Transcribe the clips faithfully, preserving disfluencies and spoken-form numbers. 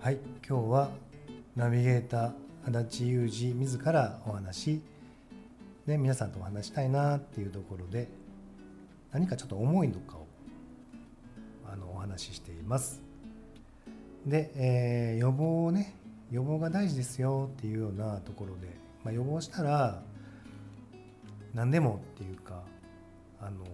はい、今日はナビゲーター足立裕二自らお話で皆さんとお話したいなっていうところで何かちょっと重いのかをあのお話ししています。で、えー、予防ね予防が大事ですよっていうようなところで、まあ、予防したら何でもっていうかあの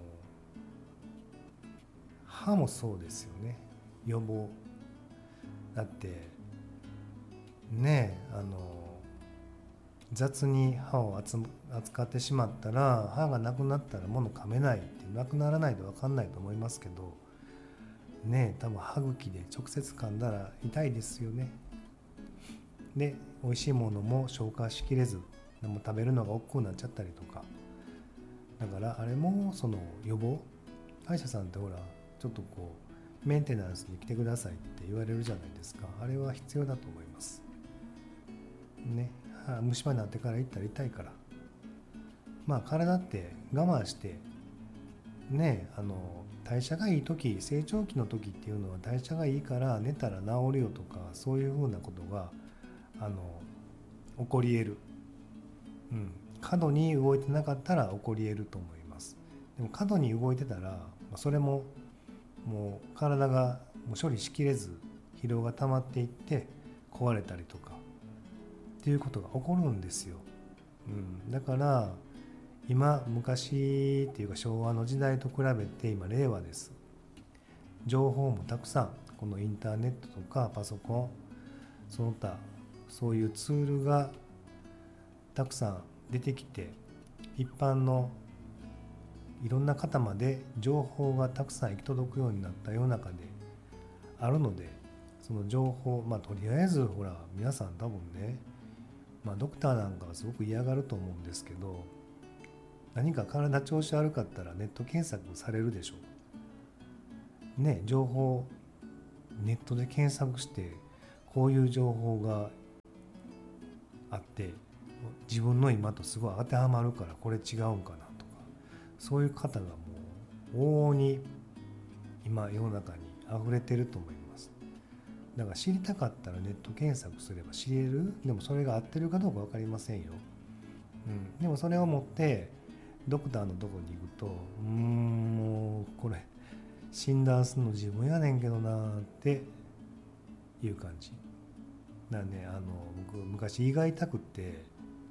歯もそうですよね。予防だってねえあの雑に歯を扱ってしまったら歯がなくなったら物噛めないってなくならないと分かんないと思いますけどねえ多分歯茎で直接噛んだら痛いですよね。で美味しいものも消化しきれずでも食べるのが億劫になっちゃったりとかだからあれもその予防歯医者さんってほらちょっとこうメンテナンスに来てくださいって言われるじゃないですか。あれは必要だと思いますね。虫歯になってから行ったら痛いからまあ体って我慢してねあの代謝がいい時成長期の時っていうのは代謝がいいから寝たら治るよとかそういうふうなことがあの起こり得る、うん、過度に動いてなかったら起こり得ると思います。でも過度に動いてたらそれももう体がもう処理しきれず疲労が溜まっていって壊れたりとかっていうことが起こるんですよ、うん、だから今昔っていうか昭和の時代と比べて今令和です。情報もたくさんこのインターネットとかパソコンその他そういうツールがたくさん出てきて一般のいろんな方まで情報がたくさん行き届くようになった世の中であるのでその情報まあとりあえずほら皆さん多分ねまあドクターなんかはすごく嫌がると思うんですけど何か体調子悪かったらネット検索されるでしょうね。情報ネットで検索してこういう情報があって自分の今とすごい当てはまるからこれ違うんかなとかそういう方がもう往々に今世の中に溢れてると思います。だから知りたかったらネット検索すれば知れる。でもそれが合ってるかどうか分かりませんよ、うん、でもそれを持ってドクターのとこに行くとうーんもうこれ診断するの自分やねんけどなっていう感じだね。あの僕昔胃が痛くって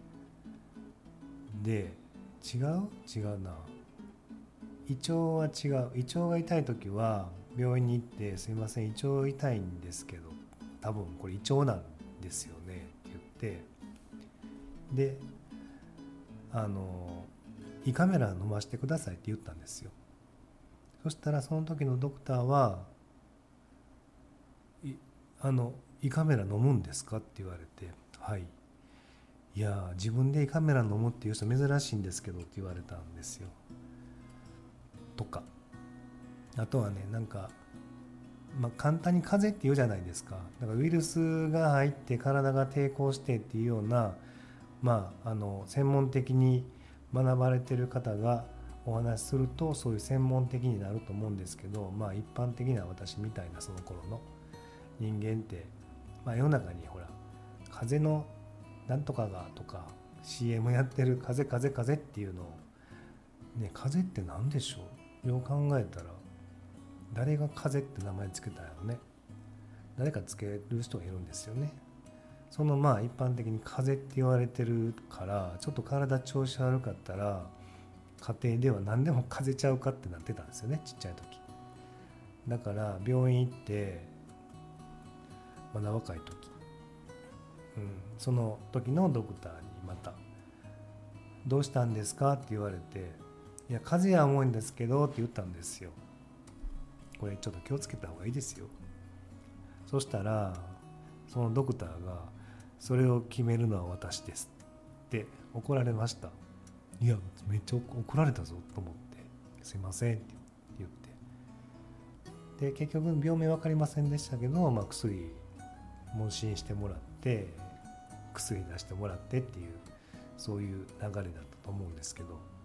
で違う違うな胃腸は違う胃腸が痛い時は病院に行ってすいません胃腸痛いんですけど多分これ胃腸なんですよねって言ってであの胃カメラ飲ませてくださいって言ったんですよ。そしたらその時のドクターはあの胃カメラ飲むんですかって言われてはいいや自分で胃カメラ飲むっていう人珍しいんですけどって言われたんですよ。とかあとはねなんか、まあ、簡単に風邪って言うじゃないですか。だからウイルスが入って体が抵抗してっていうようなまああの専門的に学ばれてる方がお話しするとそういう専門的になると思うんですけどまあ一般的な私みたいなその頃の人間って、まあ、世の中にほら風邪のなんとかがとか シーエム やってる風風風っていうのをね風って何でしょうよう考えたら誰が風って名前つけたんやろね。誰かつける人がいるんですよね。そのまあ一般的に風邪って言われてるからちょっと体調子悪かったら家庭では何でも風邪ちゃうかってなってたんですよねちっちゃい時。だから病院行ってまだ若い時、うん、その時のドクターにまたどうしたんですかって言われていや風邪は重いんですけどって言ったんですよ。これちょっと気をつけた方がいいですよ。そしたらそのドクターがそれを決めるのは私ですって怒られました。いやめっちゃ怒られたぞと思ってすいませんって言ってで結局病名分かりませんでしたけど、まあ、薬問診してもらって薬出してもらってっていうそういう流れだったと思うんですけど、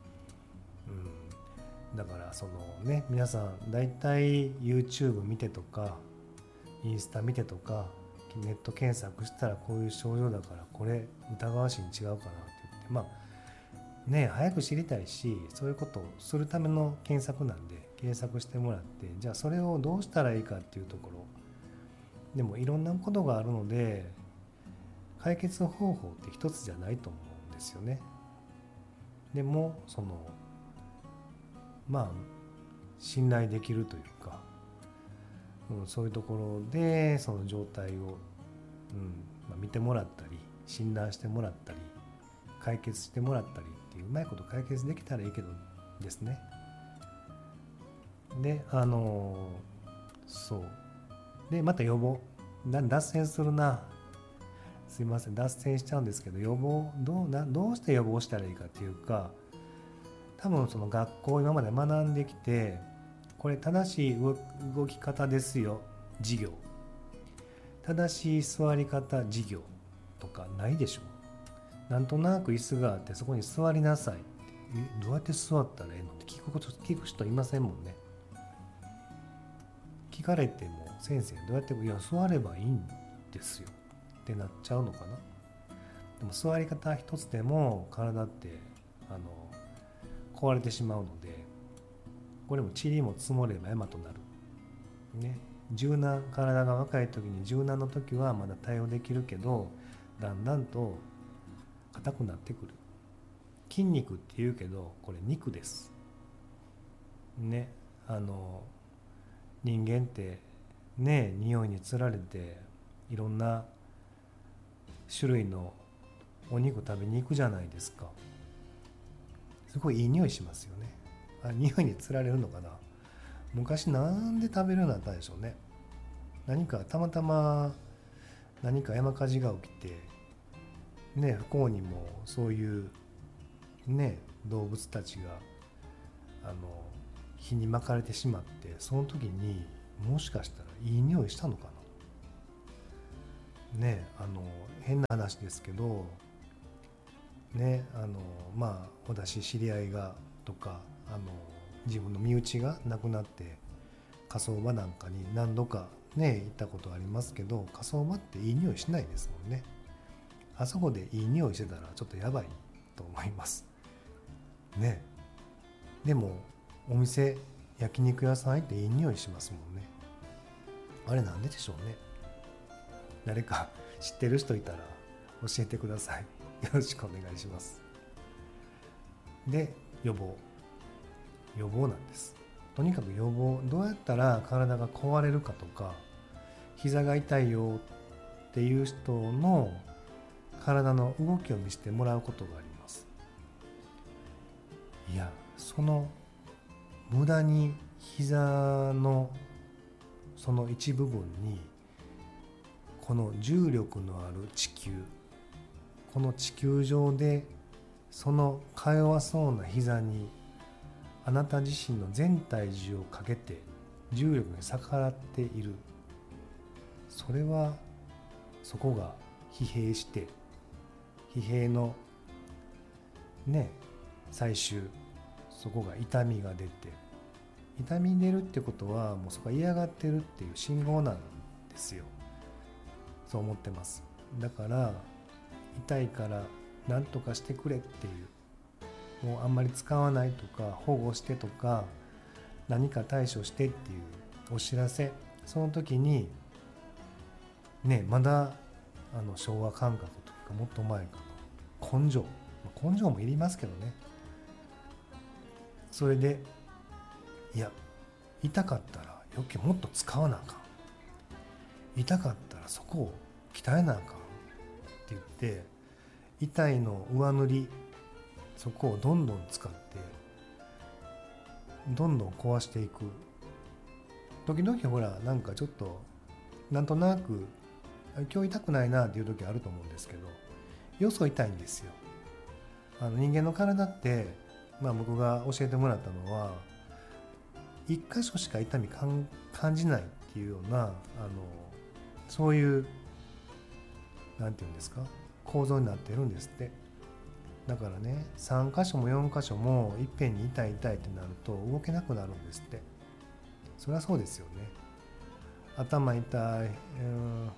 うん、だからそのね皆さんだいたい YouTube 見てとかインスタ見てとかネット検索したらこういう症状だからこれ疑わしいに違うかなって言ってまあね早く知りたいしそういうことをするための検索なんで検索してもらってじゃあそれをどうしたらいいかっていうところでもいろんなことがあるので解決方法って一つじゃないと思うんですよね。でもそのまあ信頼できるというか、うん、そういうところでその状態を、うんまあ、見てもらったり診断してもらったり解決してもらったりっていううまいこと解決できたらいいけどですね。であのそうでまた予防脱線するなすいません脱線しちゃうんですけど予防どうなどうして予防したらいいかっていうか多分その学校今まで学んできてこれ正しい動き方ですよ授業正しい座り方授業とかないでしょ。なんとなく椅子があってそこに座りなさいってどうやって座ったらいいのって聞くこと聞く人いませんもんね。聞かれても先生どうやっていや座ればいいんですよってなっちゃうのかな。でも座り方一つでも体ってあの壊れてしまうのでこれも塵も積もれば山となるね。柔軟体が若い時に柔軟の時はまだ対応できるけどだんだんと硬くなってくる。筋肉って言うけどこれ肉ですね。あの人間ってね匂いにつられていろんな種類のお肉食べに行くじゃないですか。すごいいい匂いしますよね。あ匂いにつられるのかな。昔なんで食べるようになったんでしょうね。何かたまたま何か山火事が起きてね不幸にもそういうね動物たちがあの火に巻かれてしまってその時にもしかしたらいい匂いしたのかなね。あの変な話ですけどねあのまあ私知り合いがとかあの自分の身内が亡くなって火葬場なんかに何度かね行ったことありますけど火葬場っていい匂いしないですもんね。あそこでいい匂いしてたらちょっとやばいと思いますね。でもお店焼肉屋さん行っていい匂いしますもんね。あれなんででしょうね。誰か知ってる人いたら教えてください。よろしくお願いします。で予防予防なんです。とにかく予防どうやったら体が壊れるかとか膝が痛いよっていう人の体の動きを見せてもらうことがあります。いやその無駄に膝のその一部分にこの重力のある地球この地球上でそのか弱そうな膝にあなた自身の全体重をかけて重力に逆らっている。それはそこが疲弊して疲弊のね最終そこが痛みが出て痛み出るってことはもうそこが嫌がってるっていう信号なんですよ。そう思ってます。だから痛いから何とかしてくれっていうもうあんまり使わないとか保護してとか何か対処してっていうお知らせその時にねまだあの昭和感覚とかもっと前かな根性根性もいりますけどね。それでいや痛かったら余計もっと使わなあかん痛かったらそこを鍛えなあかんって言って痛いの上塗りそこをどんどん使ってどんどん壊していく。時々ほらなんかちょっとなんとなく今日痛くないなっていう時あると思うんですけどよそ痛いんですよ。あの人間の体って、まあ、僕が教えてもらったのは一箇所しか痛み感じないっていうようなあのそういうなんていうんですか構造になってるんですって。だからねさん箇所もよん箇所もいっぺんに痛い痛いってなると動けなくなるんですって。そりゃそうですよね。頭痛い、うん、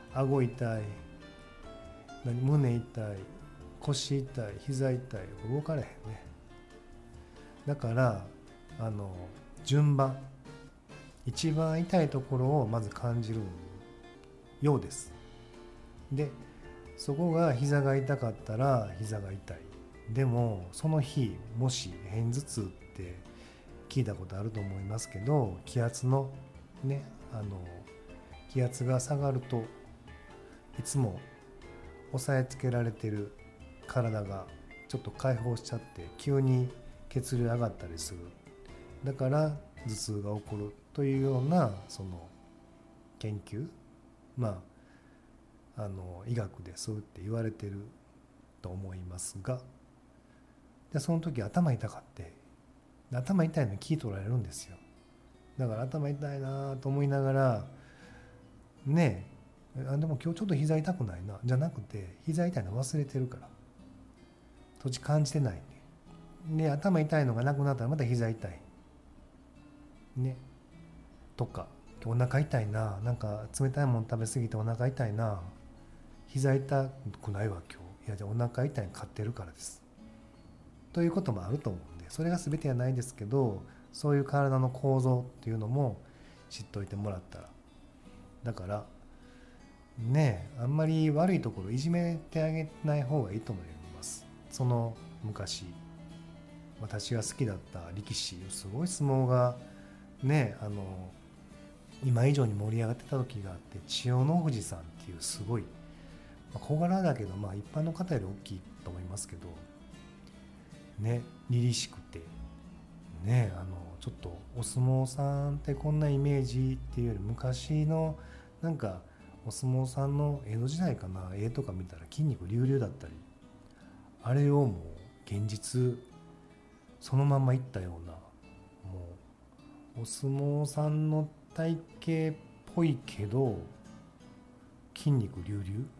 顎痛い、何胸痛い、腰痛い、膝痛い、動かれへんね。だからあの順番、一番痛いところをまず感じるようです。でそこが膝が痛かったら膝が痛い。でもその日もし片頭痛って聞いたことあると思いますけど、気圧のね、あの気圧が下がるといつも押さえつけられてる体がちょっと解放しちゃって急に血流上がったりする。だから頭痛が起こるというようなその研究、まああの医学でそうって言われてると思いますが、でその時頭痛かって頭痛いの聞い取られるんですよ。だから頭痛いなと思いながらねえ、あでも今日ちょっと膝痛くないなじゃなくて、膝痛いの忘れてるから土地感じてないね。で頭痛いのがなくなったらまた膝痛いねとか、お腹痛いな、なんか冷たいもの食べ過ぎてお腹痛いな、膝痛くないわ今日、いやじゃあお腹痛いに買ってるからですということもあると思うんで、それが全てはないですけど、そういう体の構造っていうのも知っといてもらったら、だからねえ、あんまり悪いところいじめてあげない方がいいと思います。その昔私が好きだった力士、すごい相撲がね、あの今以上に盛り上がってた時があって、千代の富士さんっていうすごい、まあ、小柄だけど、まあ一般の方より大きいと思いますけどね、凛々しくてね、あのちょっとお相撲さんってこんなイメージっていうより、昔のなんかお相撲さんの江戸時代かな、絵とか見たら筋肉隆々だったり、あれをもう現実そのままいったような、もうお相撲さんの体型っぽいけど筋肉隆々